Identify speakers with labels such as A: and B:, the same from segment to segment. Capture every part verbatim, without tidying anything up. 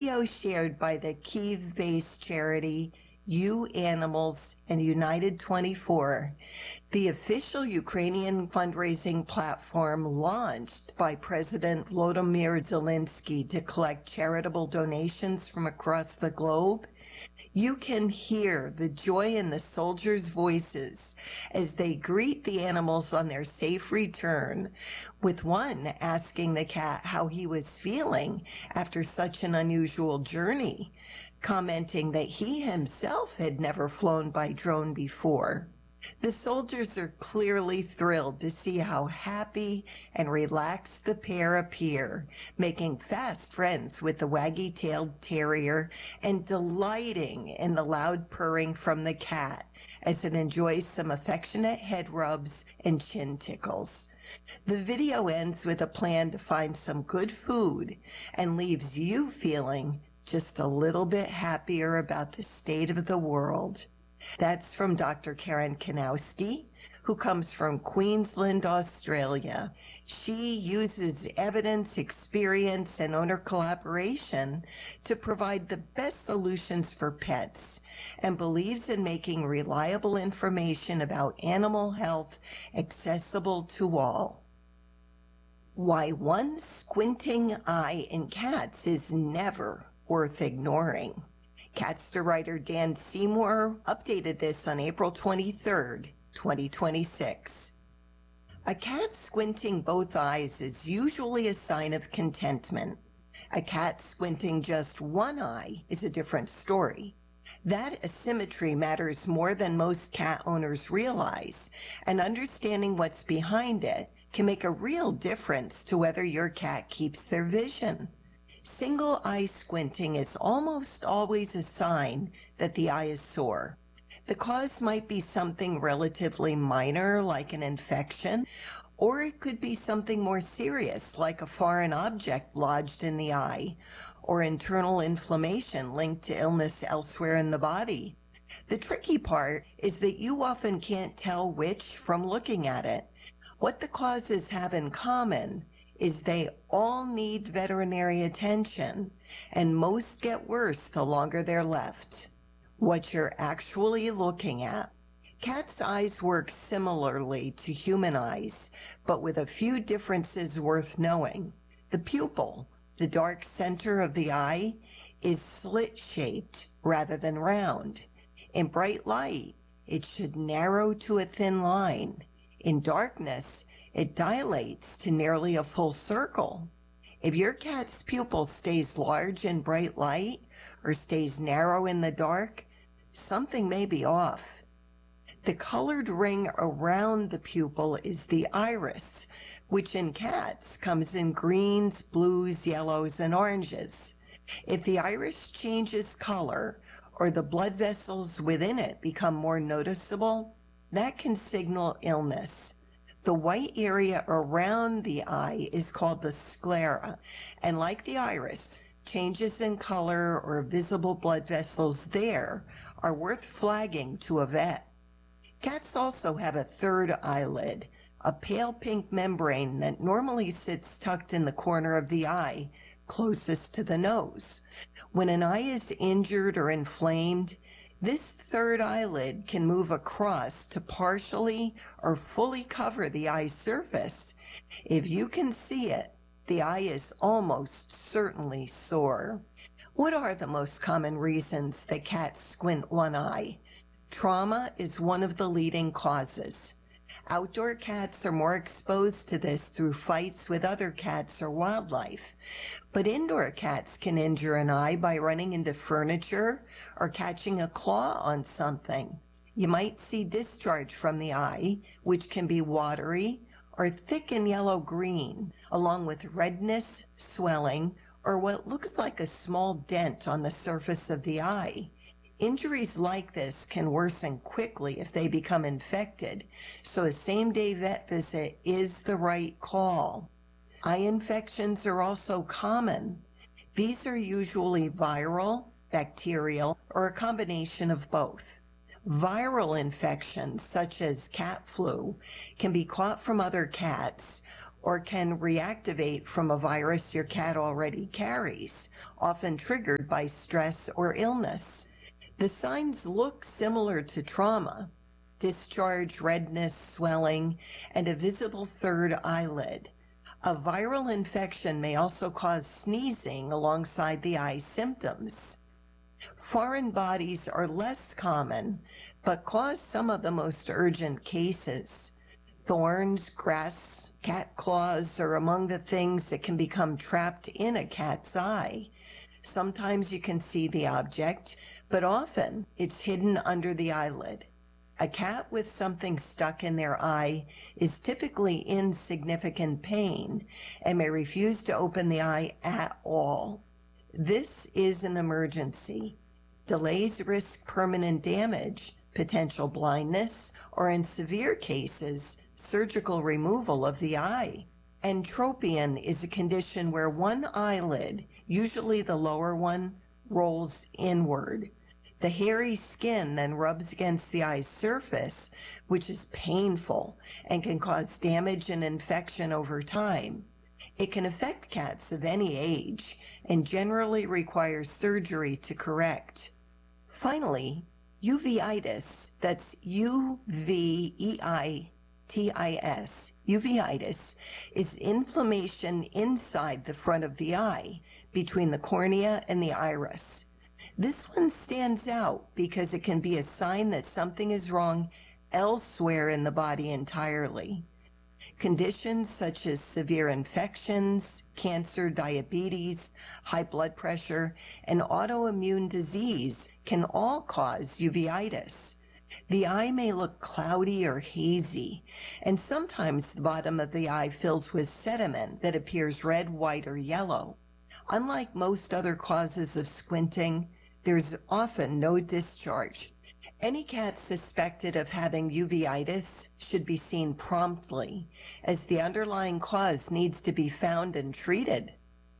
A: Video shared by the Kyiv-based charity You Animals and United twenty-four, the official Ukrainian fundraising platform launched by President Volodymyr Zelensky to collect charitable donations from across the globe. You can hear the joy in the soldiers' voices as they greet the animals on their safe return, with one asking the cat how he was feeling after such an unusual journey, commenting that he himself had never flown by drone before. The soldiers are clearly thrilled to see how happy and relaxed the pair appear, making fast friends with the waggy-tailed terrier and delighting in the loud purring from the cat as it enjoys some affectionate head rubs and chin tickles. The video ends with a plan to find some good food and leaves you feeling just a little bit happier about the state of the world. That's from Doctor Karen Kanowski, who comes from Queensland, Australia. She uses evidence, experience, and owner collaboration to provide the best solutions for pets and believes in making reliable information about animal health accessible to all. Why one squinting eye in cats is never worth ignoring. Catster writer Dan Seymour updated this on April twenty-third, twenty twenty-six. A cat squinting both eyes is usually a sign of contentment. A cat squinting just one eye is a different story. That asymmetry matters more than most cat owners realize, and understanding what's behind it can make a real difference to whether your cat keeps their vision. Single eye squinting is almost always a sign that the eye is sore. The cause might be something relatively minor like an infection, or it could be something more serious like a foreign object lodged in the eye, or internal inflammation linked to illness elsewhere in the body. The tricky part is that you often can't tell which from looking at it. What the causes have in common is they all need veterinary attention, and most get worse the longer they're left. What you're actually looking at. Cats' eyes work similarly to human eyes, but with a few differences worth knowing. The pupil, the dark center of the eye, is slit-shaped rather than round. In bright light, it should narrow to a thin line. In darkness, it dilates to nearly a full circle. If your cat's pupil stays large in bright light or stays narrow in the dark, something may be off. The colored ring around the pupil is the iris, which in cats comes in greens, blues, yellows, and oranges. If the iris changes color or the blood vessels within it become more noticeable, that can signal illness. The white area around the eye is called the sclera, and like the iris, changes in color or visible blood vessels there are worth flagging to a vet. Cats also have a third eyelid, a pale pink membrane that normally sits tucked in the corner of the eye, closest to the nose. When an eye is injured or inflamed, this third eyelid can move across to partially or fully cover the eye's surface. If you can see it, the eye is almost certainly sore. What are the most common reasons that cats squint one eye? Trauma is one of the leading causes. Outdoor cats are more exposed to this through fights with other cats or wildlife. But indoor cats can injure an eye by running into furniture or catching a claw on something. You might see discharge from the eye, which can be watery or thick and yellow-green, along with redness, swelling, or what looks like a small dent on the surface of the eye. Injuries like this can worsen quickly if they become infected, so a same-day vet visit is the right call. Eye infections are also common. These are usually viral, bacterial, or a combination of both. Viral infections, such as cat flu, can be caught from other cats or can reactivate from a virus your cat already carries, often triggered by stress or illness. The signs look similar to trauma: discharge, redness, swelling, and a visible third eyelid. A viral infection may also cause sneezing alongside the eye symptoms. Foreign bodies are less common, but cause some of the most urgent cases. Thorns, grass, cat claws are among the things that can become trapped in a cat's eye. Sometimes you can see the object, but often it's hidden under the eyelid. A cat with something stuck in their eye is typically in significant pain and may refuse to open the eye at all. This is an emergency. Delays risk permanent damage, potential blindness, or in severe cases, surgical removal of the eye. Entropion is a condition where one eyelid, usually the lower one, rolls inward. The hairy skin then rubs against the eye's surface, which is painful and can cause damage and infection over time. It can affect cats of any age and generally requires surgery to correct. Finally, uveitis, that's U V E I T I S, uveitis, is inflammation inside the front of the eye, between the cornea and the iris. This one stands out because it can be a sign that something is wrong elsewhere in the body entirely. Conditions such as severe infections, cancer, diabetes, high blood pressure, and autoimmune disease can all cause uveitis. The eye may look cloudy or hazy, and sometimes the bottom of the eye fills with sediment that appears red, white, or yellow. Unlike most other causes of squinting, there's often no discharge. Any cat suspected of having uveitis should be seen promptly, as the underlying cause needs to be found and treated.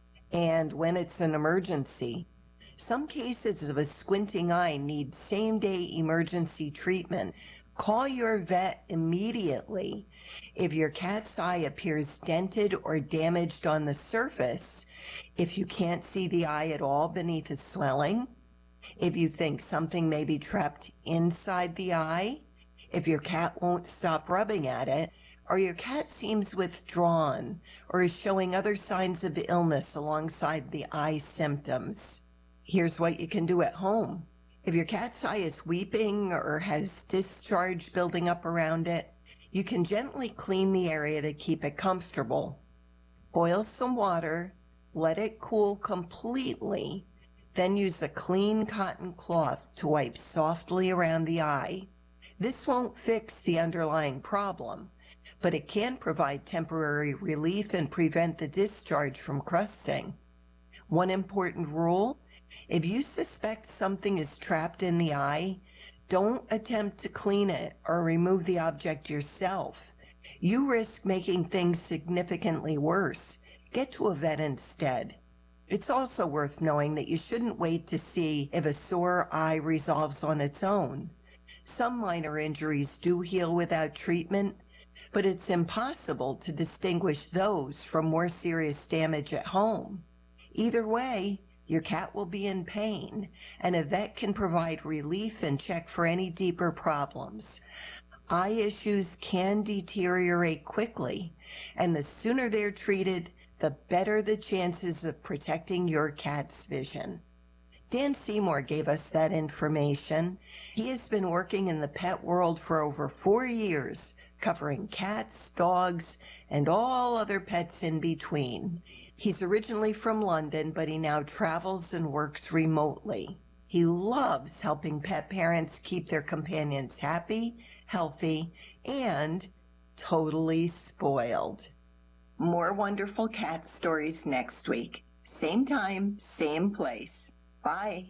A: And when it's an emergency, some cases of a squinting eye need same-day emergency treatment. Call your vet immediately. If your cat's eye appears dented or damaged on the surface, if you can't see the eye at all beneath the swelling, if you think something may be trapped inside the eye, if your cat won't stop rubbing at it, or your cat seems withdrawn or is showing other signs of illness alongside the eye symptoms. Here's what you can do at home. If your cat's eye is weeping or has discharge building up around it, you can gently clean the area to keep it comfortable. Boil some water, let it cool completely, then use a clean cotton cloth to wipe softly around the eye. This won't fix the underlying problem, but it can provide temporary relief and prevent the discharge from crusting. One important rule: if you suspect something is trapped in the eye, don't attempt to clean it or remove the object yourself. You risk making things significantly worse. Get to a vet instead. It's also worth knowing that you shouldn't wait to see if a sore eye resolves on its own. Some minor injuries do heal without treatment, but it's impossible to distinguish those from more serious damage at home. Either way, your cat will be in pain, and a vet can provide relief and check for any deeper problems. Eye issues can deteriorate quickly, and the sooner they're treated, the better the chances of protecting your cat's vision. Dan Seymour gave us that information. He has been working in the pet world for over four years, covering cats, dogs, and all other pets in between. He's originally from London, but he now travels and works remotely. He loves helping pet parents keep their companions happy, healthy, and totally spoiled. More wonderful cat stories next week. Same time, same place. Bye.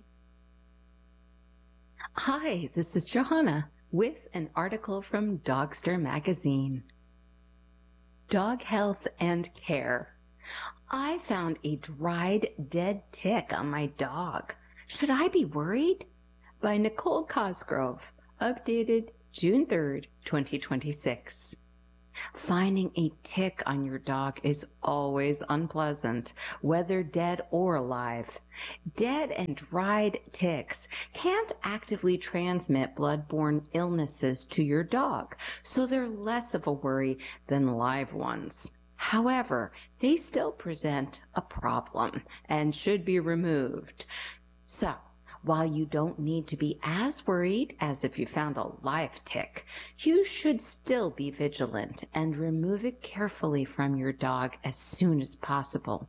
B: Hi, this is Johanna with an article from Dogster Magazine. Dog Health and Care. I found a dried dead tick on my dog. Should I be worried? By Nicole Cosgrove, updated June third, twenty twenty-six. Finding a tick on your dog is always unpleasant, whether dead or alive. Dead and dried ticks can't actively transmit blood-borne illnesses to your dog, so they're less of a worry than live ones. However, they still present a problem and should be removed. So, while you don't need to be as worried as if you found a live tick, you should still be vigilant and remove it carefully from your dog as soon as possible.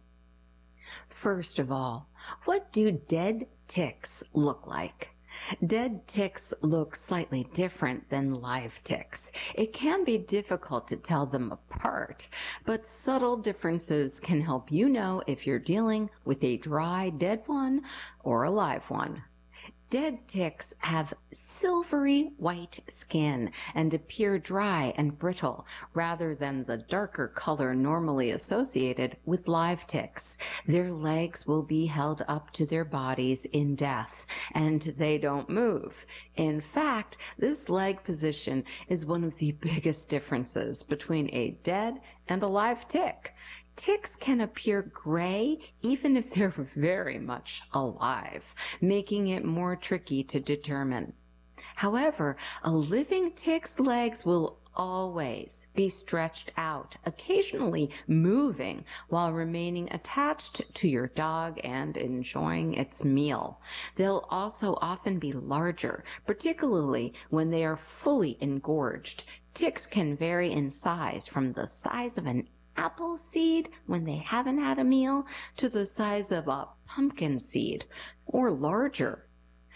B: First of all, what do dead ticks look like? Dead ticks look slightly different than live ticks. It can be difficult to tell them apart, but subtle differences can help you know if you're dealing with a dry, dead one or a live one. Dead ticks have silvery white skin and appear dry and brittle rather than the darker color normally associated with live ticks. Their legs will be held up to their bodies in death, and they don't move. In fact, this leg position is one of the biggest differences between a dead and a live tick. Ticks can appear gray even if they're very much alive, making it more tricky to determine. However, a living tick's legs will always be stretched out, occasionally moving while remaining attached to your dog and enjoying its meal. They'll also often be larger, particularly when they are fully engorged. Ticks can vary in size from the size of an apple seed when they haven't had a meal to the size of a pumpkin seed or larger.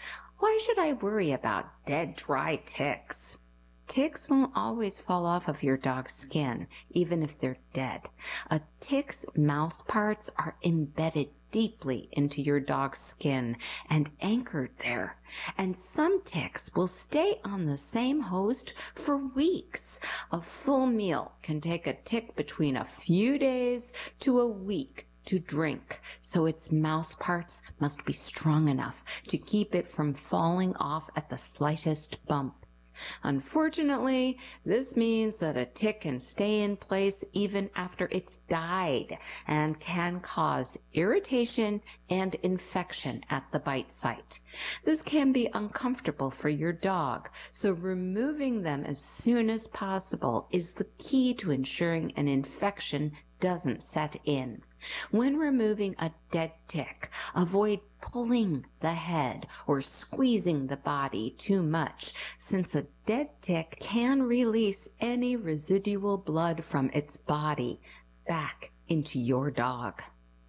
B: Why should I worry about dead, dry ticks? Ticks won't always fall off of your dog's skin, even if they're dead. A tick's mouth parts are embedded deeply into your dog's skin and anchored there. And some ticks will stay on the same host for weeks. A full meal can take a tick between a few days to a week to drink, so its mouth parts must be strong enough to keep it from falling off at the slightest bump. Unfortunately, this means that a tick can stay in place even after it's died and can cause irritation and infection at the bite site. This can be uncomfortable for your dog, so removing them as soon as possible is the key to ensuring an infection doesn't set in. When removing a dead tick, avoid pulling the head or squeezing the body too much, since a dead tick can release any residual blood from its body back into your dog.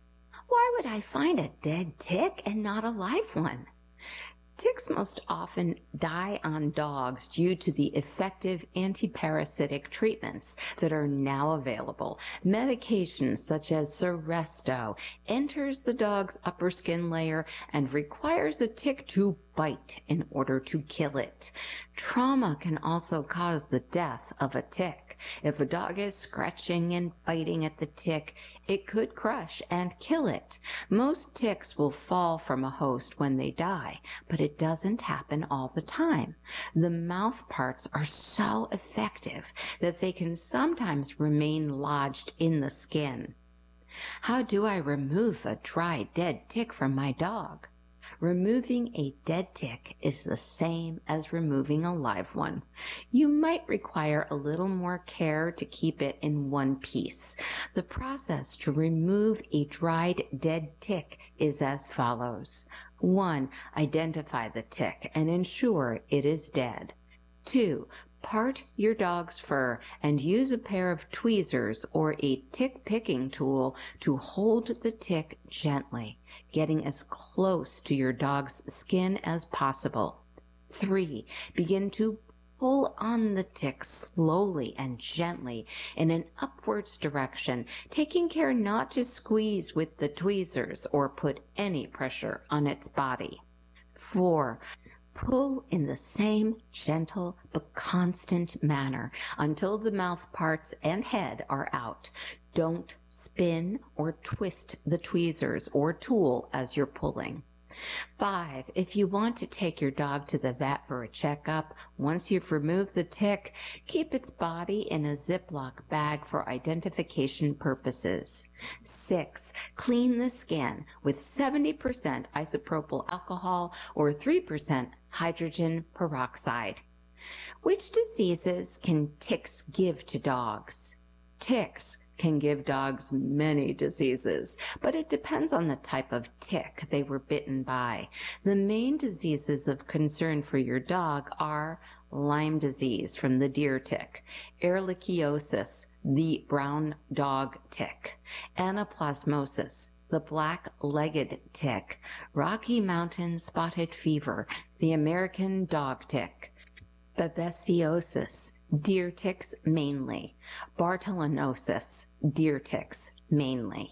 B: Why would I find a dead tick and not a live one? Ticks most often die on dogs due to the effective antiparasitic treatments that are now available. Medications such as Seresto enters the dog's upper skin layer and requires a tick to bite in order to kill it. Trauma can also cause the death of a tick. If a dog is scratching and biting at the tick, it could crush and kill it. Most ticks will fall from a host when they die, but it doesn't happen all the time. The mouth parts are so effective that they can sometimes remain lodged in the skin. How do I remove a dry, dead tick from my dog? Removing a dead tick is the same as removing a live one. You might require a little more care to keep it in one piece. The process to remove a dried dead tick is as follows. one. Identify the tick and ensure it is dead. two. Part your dog's fur and use a pair of tweezers or a tick picking tool to hold the tick gently, getting as close to your dog's skin as possible. three. Begin to pull on the tick slowly and gently in an upwards direction, taking care not to squeeze with the tweezers or put any pressure on its body. four. Pull in the same gentle but constant manner until the mouth parts and head are out. Don't spin or twist the tweezers or tool as you're pulling. Five, if you want to take your dog to the vet for a checkup, once you've removed the tick, keep its body in a Ziploc bag for identification purposes. Six, clean the skin with seventy percent isopropyl alcohol or three percent hydrogen peroxide. Which diseases can ticks give to dogs? Ticks can give dogs many diseases, but it depends on the type of tick they were bitten by. The main diseases of concern for your dog are Lyme disease from the deer tick, ehrlichiosis, the brown dog tick, anaplasmosis, the black-legged tick, Rocky Mountain spotted fever, the American dog tick, babesiosis, deer ticks mainly, Bartholinosis, deer ticks mainly.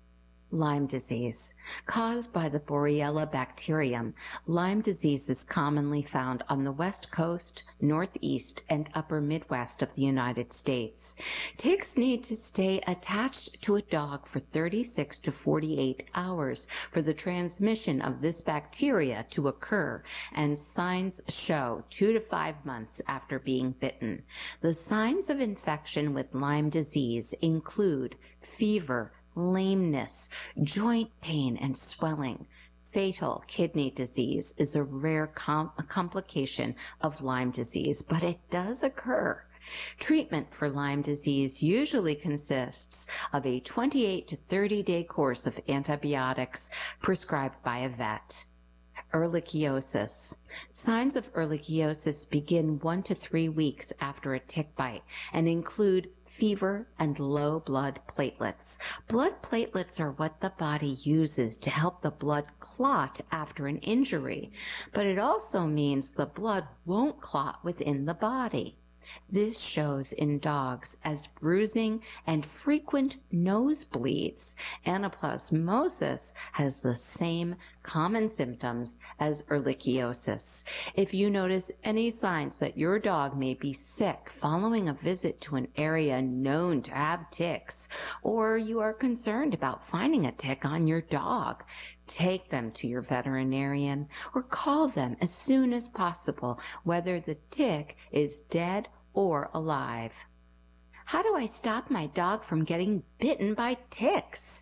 B: Lyme disease. Caused by the Borrelia bacterium, Lyme disease is commonly found on the west coast, northeast, and upper Midwest of the United States. Ticks need to stay attached to a dog for thirty-six to forty-eight hours for the transmission of this bacteria to occur, and signs show two to five months after being bitten. The signs of infection with Lyme disease include fever, lameness, joint pain, and swelling. Fatal kidney disease is a rare com- a complication of Lyme disease, but it does occur. Treatment for Lyme disease usually consists of a twenty-eight to thirty day course of antibiotics prescribed by a vet. Ehrlichiosis. Signs of ehrlichiosis begin one to three weeks after a tick bite and include fever and low blood platelets. Blood platelets are what the body uses to help the blood clot after an injury, but it also means the blood won't clot within the body. This shows in dogs as bruising and frequent nosebleeds. Anaplasmosis has the same common symptoms as ehrlichiosis. If you notice any signs that your dog may be sick following a visit to an area known to have ticks, or you are concerned about finding a tick on your dog, take them to your veterinarian or call them as soon as possible, whether the tick is dead or alive. How do I stop my dog from getting bitten by ticks?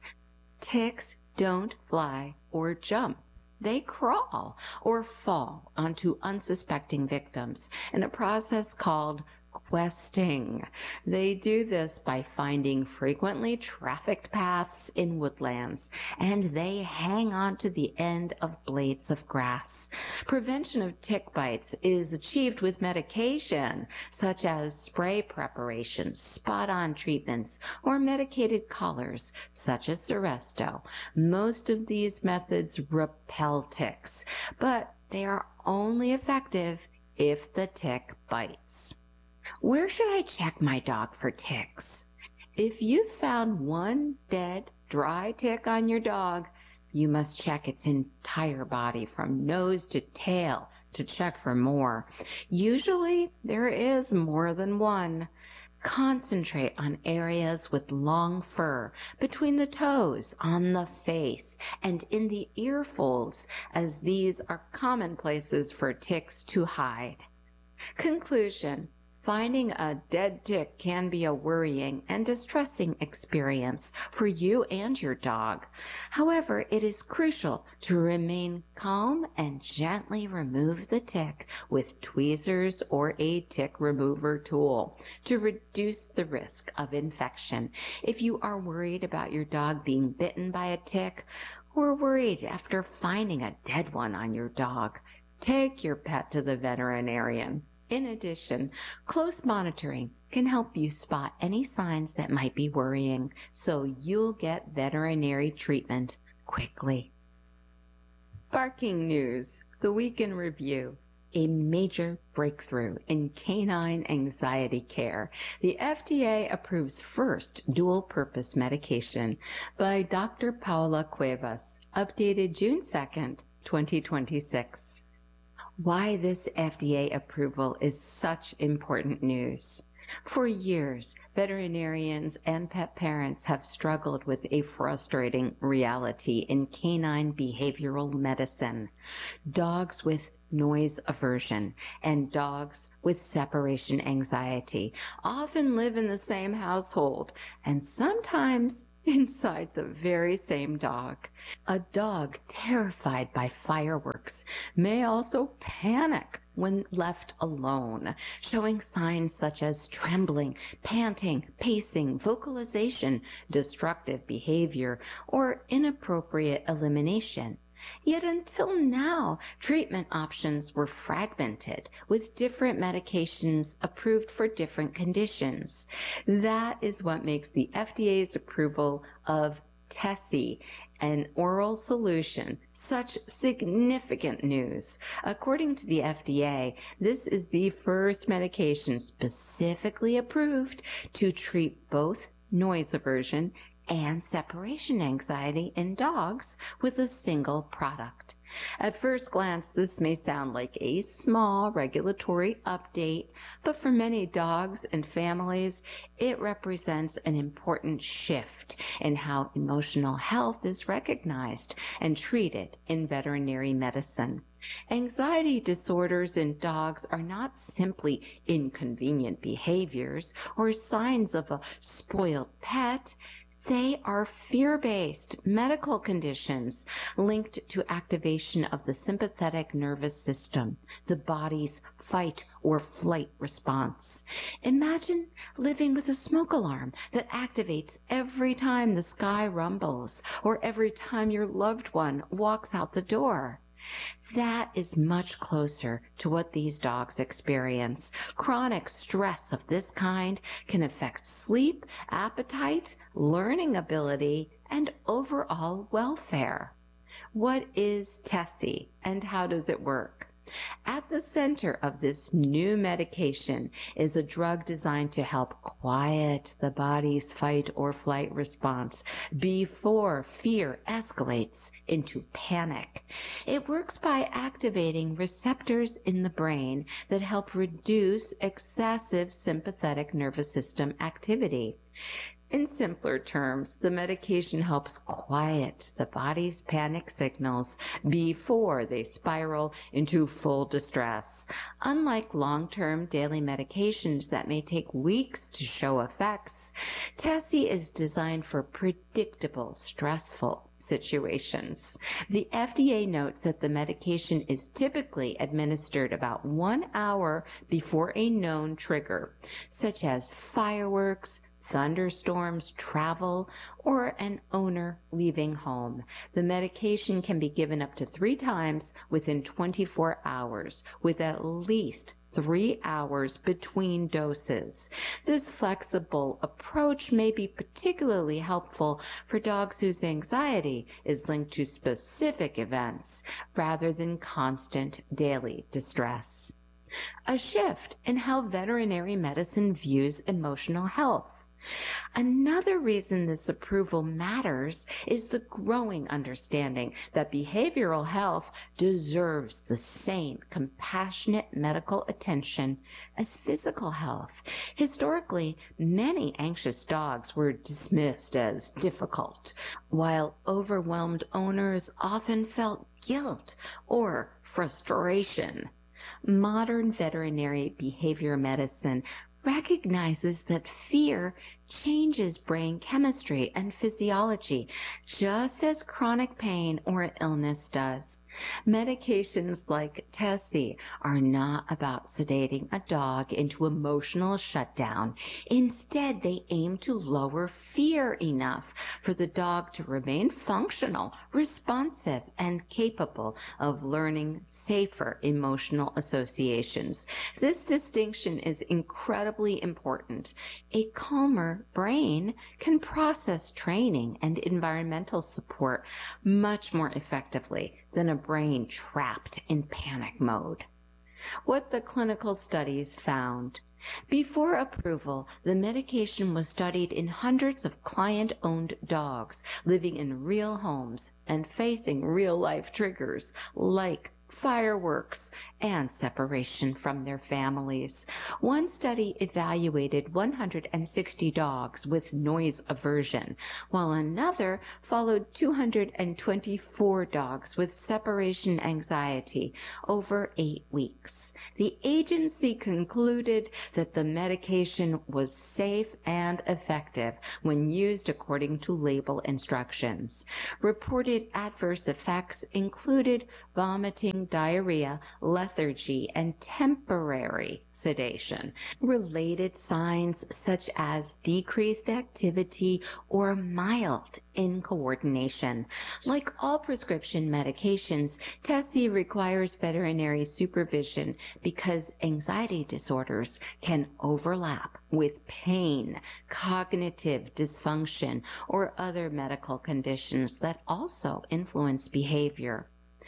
B: Ticks don't fly or jump. They crawl or fall onto unsuspecting victims in a process called questing. They do this by finding frequently trafficked paths in woodlands, and they hang on to the end of blades of grass. Prevention of tick bites is achieved with medication, such as spray preparations, spot-on treatments, or medicated collars, such as Seresto. Most of these methods repel ticks, but they are only effective if the tick bites. Where should I check my dog for ticks? If you've found one dead, dry tick on your dog, you must check its entire body from nose to tail to check for more. Usually, there is more than one. Concentrate on areas with long fur, between the toes, on the face, and in the ear folds, as these are common places for ticks to hide. Conclusion. Finding a dead tick can be a worrying and distressing experience for you and your dog. However, it is crucial to remain calm and gently remove the tick with tweezers or a tick remover tool to reduce the risk of infection. If you are worried about your dog being bitten by a tick, or worried after finding a dead one on your dog, take your pet to the veterinarian. In addition, close monitoring can help you spot any signs that might be worrying, so you'll get veterinary treatment quickly. Barking news, the week in review. A major breakthrough in canine anxiety care. The F D A approves first dual-purpose medication by Doctor Paula Cuevas, updated June second, twenty twenty-six. Why this F D A approval is such important news. For years, veterinarians and pet parents have struggled with a frustrating reality in canine behavioral medicine. Dogs with noise aversion and dogs with separation anxiety often live in the same household and sometimes inside the very same dog. A dog terrified by fireworks may also panic when left alone, showing signs such as trembling, panting, pacing, vocalization, destructive behavior, or inappropriate elimination. Yet until now, treatment options were fragmented, with different medications approved for different conditions. That is what makes the F D A's approval of Tessie, an oral solution, such significant news. According to the F D A, this is the first medication specifically approved to treat both noise aversion and separation anxiety in dogs with a single product. At first glance, this may sound like a small regulatory update, but for many dogs and families, it represents an important shift in how emotional health is recognized and treated in veterinary medicine. Anxiety disorders in dogs are not simply inconvenient behaviors or signs of a spoiled pet. They are fear-based medical conditions linked to activation of the sympathetic nervous system, the body's fight or flight response. Imagine living with a smoke alarm that activates every time the sky rumbles or every time your loved one walks out the door. That is much closer to what these dogs experience. Chronic stress of this kind can affect sleep, appetite, learning ability, and overall welfare. What is Tessie and how does it work? At the center of this new medication is a drug designed to help quiet the body's fight or flight response before fear escalates into panic. It works by activating receptors in the brain that help reduce excessive sympathetic nervous system activity. In simpler terms, the medication helps quiet the body's panic signals before they spiral into full distress. Unlike long-term daily medications that may take weeks to show effects, Tessie is designed for predictable, stressful situations. The F D A notes that the medication is typically administered about one hour before a known trigger, such as fireworks, thunderstorms, travel, or an owner leaving home. The medication can be given up to three times within twenty-four hours, with at least three hours between doses. This flexible approach may be particularly helpful for dogs whose anxiety is linked to specific events rather than constant daily distress. A shift in how veterinary medicine views emotional health. Another reason this approval matters is the growing understanding that behavioral health deserves the same compassionate medical attention as physical health. Historically, many anxious dogs were dismissed as difficult, while overwhelmed owners often felt guilt or frustration. Modern veterinary behavior medicine recognizes that fear changes brain chemistry and physiology, just as chronic pain or illness does. Medications like Tessie are not about sedating a dog into emotional shutdown. Instead, they aim to lower fear enough for the dog to remain functional, responsive, and capable of learning safer emotional associations. This distinction is incredibly important. A calmer brain can process training and environmental support much more effectively than a brain trapped in panic mode. What the clinical studies found. Before approval, the medication was studied in hundreds of client-owned dogs living in real homes and facing real-life triggers like fireworks, and separation from their families. One study evaluated one hundred sixty dogs with noise aversion, while another followed two hundred twenty-four dogs with separation anxiety over eight weeks. The agency concluded that the medication was safe and effective when used according to label instructions. Reported adverse effects included vomiting, diarrhea, lethargy, and temporary sedation. Related signs such as decreased activity or mild incoordination. Like all prescription medications, Tessie requires veterinary supervision because anxiety disorders can overlap with pain, cognitive dysfunction, or other medical conditions that also influence behavior.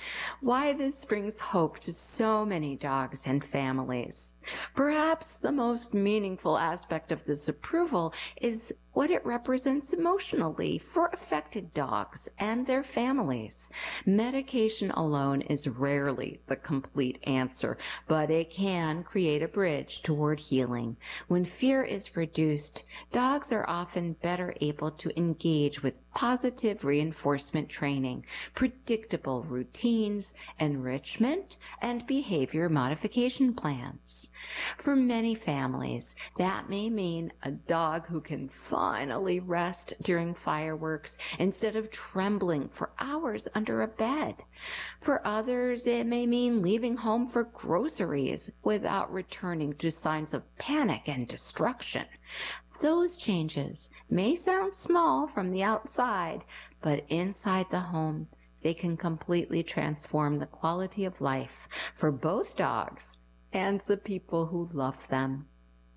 B: Why this brings hope to so many dogs and families. Perhaps the most meaningful aspect of this approval is what it represents emotionally for affected dogs and their families. Medication alone is rarely the complete answer, but it can create a bridge toward healing. When fear is reduced, dogs are often better able to engage with positive reinforcement training, predictable routines, enrichment, and behavior modification plans. For many families, that may mean a dog who can finally rest during fireworks instead of trembling for hours under a bed. For others, it may mean leaving home for groceries without returning to signs of panic and destruction. Those changes may sound small from the outside, but inside the home, they can completely transform the quality of life for both dogs and the people who love them.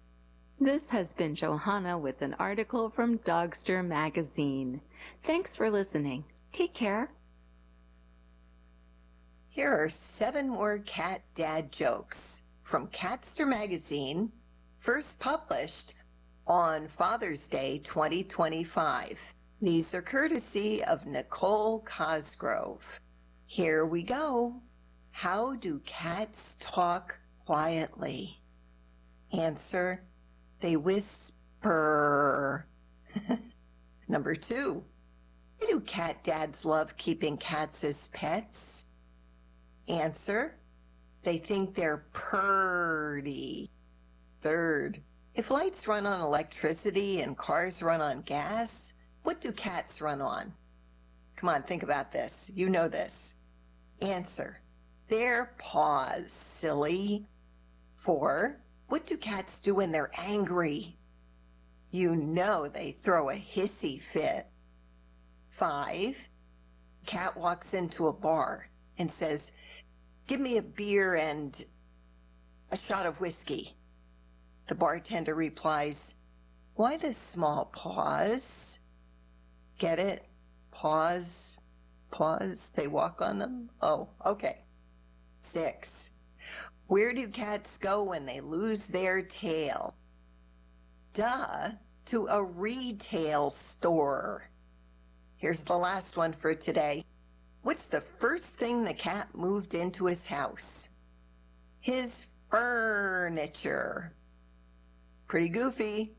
B: This has been Johanna with an article from Dogster Magazine. Thanks for listening. Take care.
A: Here are seven more cat dad jokes from Catster Magazine, first published on Father's Day twenty twenty-five. These are courtesy of Nicole Cosgrove. Here we go. How do cats talk quietly? Answer, they whisper. Number two, why do cat dads love keeping cats as pets? Answer, they think they're purty. Third, if lights run on electricity and cars run on gas, what do cats run on? Come on, think about this. You know this. Answer, their paws, silly. Four, what do cats do when they're angry? You know they throw a hissy fit. Five, cat walks into a bar and says, give me a beer and a shot of whiskey. The bartender replies, why the small paws? Get it? Paws, paws, they walk on them? Oh, okay. Six, where do cats go when they lose their tail? Duh, to a retail store. Here's the last one for today. What's the first thing the cat moved into his house? His furniture. Pretty goofy.